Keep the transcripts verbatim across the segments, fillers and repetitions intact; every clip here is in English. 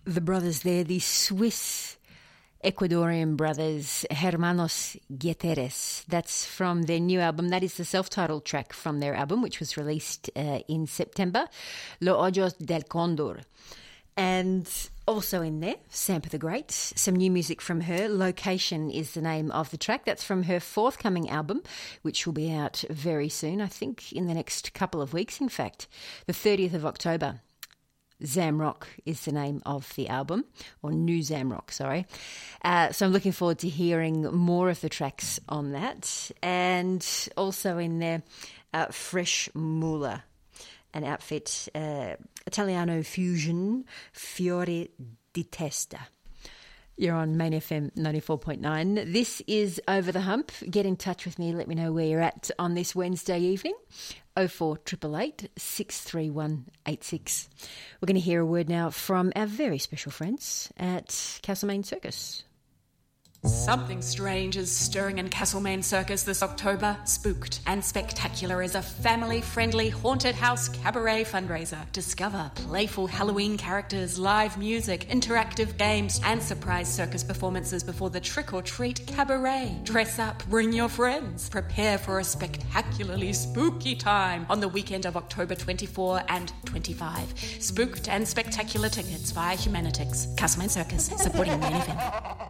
The brothers there, the Swiss Ecuadorian brothers, Hermanos Guterres. That's from their new album. That is the self-titled track from their album, which was released uh, in September, Los Ojos del Cóndor. And also in there, Sampa the Great, some new music from her. Location is the name of the track. That's from her forthcoming album, which will be out very soon, I think in the next couple of weeks, in fact, the thirtieth of October. Zamrock is the name of the album, or New Zamrock, sorry. Uh, so I'm looking forward to hearing more of the tracks on that. And also in there, uh, Fresh Mula, an outfit, uh, Italiano fusion, Fiore di Testa. You're on Main F M ninety-four point nine. This is Over the Hump. Get in touch with me. Let me know where you're at on this Wednesday evening. oh four eight eight eight, six three one eight six. We're going to hear a word now from our very special friends at Castlemaine Circus. Something strange is stirring in Castlemaine Circus this October. Spooked and Spectacular is a family-friendly haunted house cabaret fundraiser. Discover playful Halloween characters, live music, interactive games, and surprise circus performances before the trick-or-treat cabaret. Dress up, bring your friends. Prepare for a spectacularly spooky time on the weekend of October twenty-fourth and twenty-fifth. Spooked and Spectacular tickets via Humanitix. Castlemaine Circus, supporting Main F M.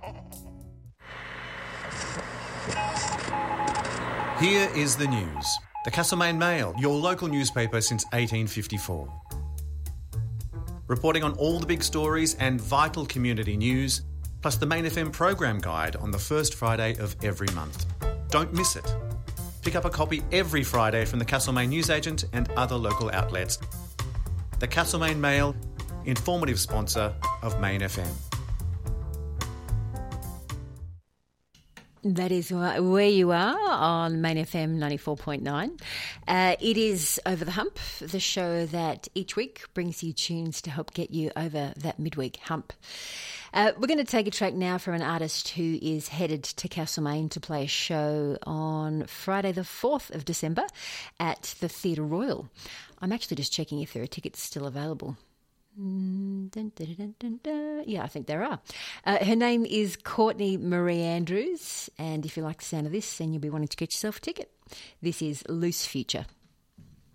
Here is the news. The Castlemaine Mail, your local newspaper since eighteen fifty-four. Reporting on all the big stories and vital community news, plus the Main F M program guide on the first Friday of every month. Don't miss it. Pick up a copy every Friday from the Castlemaine newsagent and other local outlets. The Castlemaine Mail, informative sponsor of Main F M. That is where you are on Main F M ninety-four point nine. Uh, it is Over the Hump, the show that each week brings you tunes to help get you over that midweek hump. Uh, we're going to take a track now from an artist who is headed to Castlemaine to play a show on Friday the fourth of December at the Theatre Royal. I'm actually just checking if there are tickets still available. Dun, dun, dun, dun, dun. Yeah, I think there are. Uh, her name is Courtney Marie Andrews, and if you like the sound of this, then you'll be wanting to get yourself a ticket. This is Loose Future.